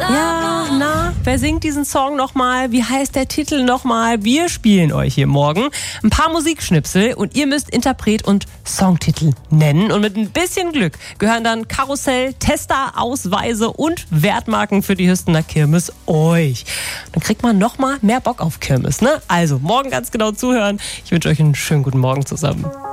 Ja, na, wer singt diesen Song nochmal? Wie heißt der Titel nochmal? Wir spielen euch hier morgen ein paar Musikschnipsel und ihr müsst Interpret und Songtitel nennen. Und mit ein bisschen Glück gehören dann Karussell, Tester, Ausweise und Wertmarken für die Hüstener Kirmes euch. Dann kriegt man nochmal mehr Bock auf Kirmes, ne? Also, morgen ganz genau zuhören. Ich wünsche euch einen schönen guten Morgen zusammen.